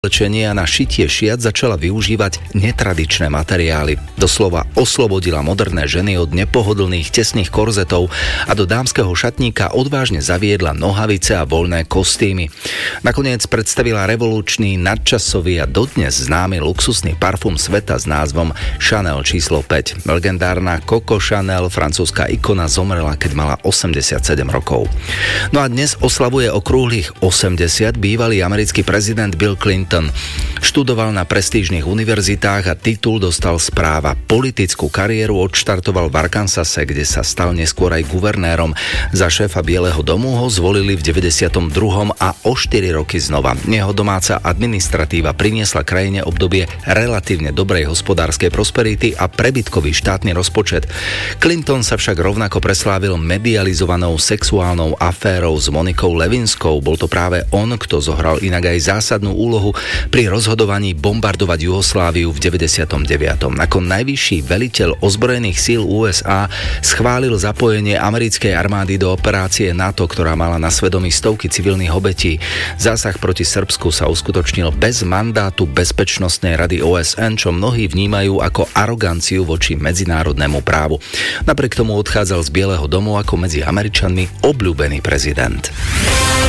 oblečenie a na šitie šiat začala využívať netradičné materiály. Doslova oslobodila moderné ženy od nepohodlných tesných korzetov a do dámskeho šatníka odvážne zaviedla nohavice a voľné kostýmy. Nakoniec predstavila revolučný, nadčasový a dodnes známy luxusný parfum sveta s názvom Chanel číslo 5. Legendárna Coco Chanel, francúzska ikona, zomrela, keď mala 87 rokov. No a dnes oslavuje okrúhlych 80 bývalý americký prezident Bill Clinton. Študoval na prestížnych univerzitách a titul dostal z práva. Politickú kariéru odštartoval v Arkansase, kde sa stal neskôr aj guvernérom. Za šéfa Bieleho domu ho zvolili v 92. a o 4 roky znova. Jeho domáca administratíva priniesla krajine obdobie relatívne dobrej hospodárskej prosperity a prebytkový štátny rozpočet. Clinton sa však rovnako preslávil medializovanou sexuálnou aférou s Monikou Lewinskou. Bol to práve on, kto zohral inak aj zásadnú úlohu pri rozhodovaní bombardovať Jugosláviu v 99. Ako najvyšší veliteľ ozbrojených síl USA schválil zapojenie americkej armády do operácie NATO, ktorá mala na svedomí stovky civilných obetí. Zásah proti Srbsku sa uskutočnil bez mandátu Bezpečnostnej rady OSN, čo mnohí vnímajú ako aroganciu voči medzinárodnému právu. Napriek tomu odchádzal z Bieleho domu ako medzi Američanmi obľúbený prezident.